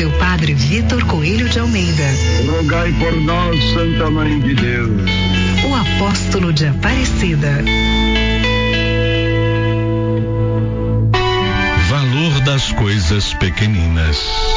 do Padre Vitor Coelho de Almeida. Rogai por nós, Santa Mãe de Deus. O apóstolo de Aparecida. Valor das coisas pequeninas.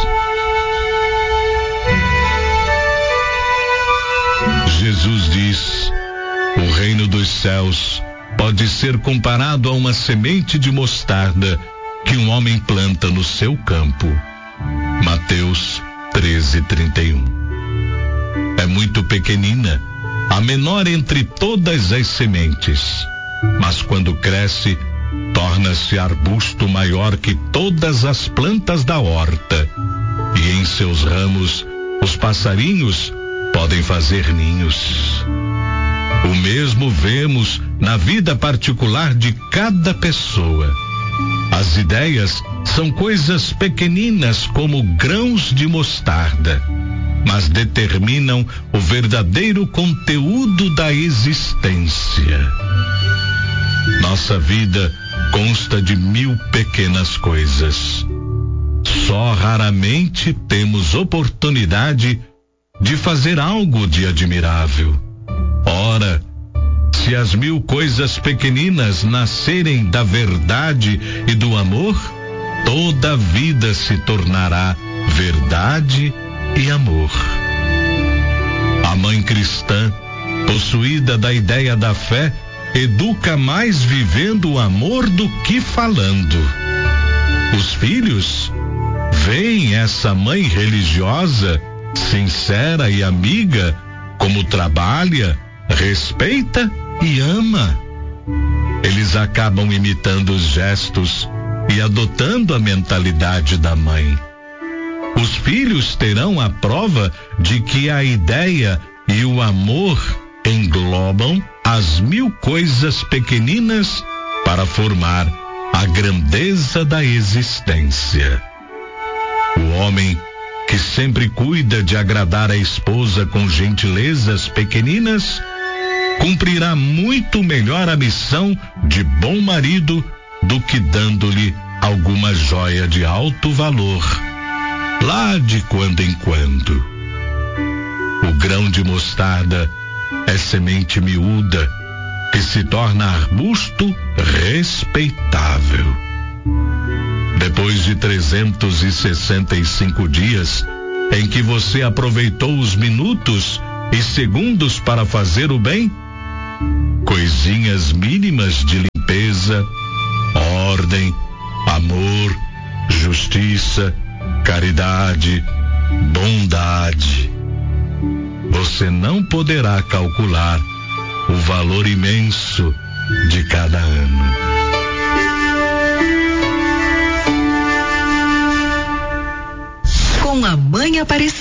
Jesus diz: o reino dos céus pode ser comparado a uma semente de mostarda que um homem planta no seu campo. Mateus 13:31. É muito pequenina, a menor entre todas as sementes, mas quando cresce, torna-se arbusto maior que todas as plantas da horta, e em seus ramos os passarinhos podem fazer ninhos. O mesmo vemos na vida particular de cada pessoa. As ideias são coisas pequeninas como grãos de mostarda, mas determinam o verdadeiro conteúdo da existência. Nossa vida consta de 1000 pequenas coisas. Só raramente temos oportunidade de fazer algo de admirável. Ora, se as 1000 coisas pequeninas nascerem da verdade e do amor, toda a vida se tornará verdade e amor. A mãe cristã, possuída da ideia da fé, educa mais vivendo o amor do que falando. Os filhos veem essa mãe religiosa, sincera e amiga, como trabalha, respeita e ama. Eles acabam imitando os gestos e adotando a mentalidade da mãe. Os filhos terão a prova de que a ideia e o amor englobam as 1000 coisas pequeninas para formar a grandeza da existência. O homem que sempre cuida de agradar a esposa com gentilezas pequeninas cumprirá muito melhor a missão de bom marido do que dando-lhe alguma joia de alto valor, lá de quando em quando. O grão de mostarda é semente miúda que se torna arbusto respeitável. Depois de 365 dias em que você aproveitou os minutos e segundos para fazer o bem, coisinhas mínimas de limpeza, ordem, amor, justiça, caridade, bondade, você não poderá calcular o valor imenso de cada ano. Com a Mãe Aparecida.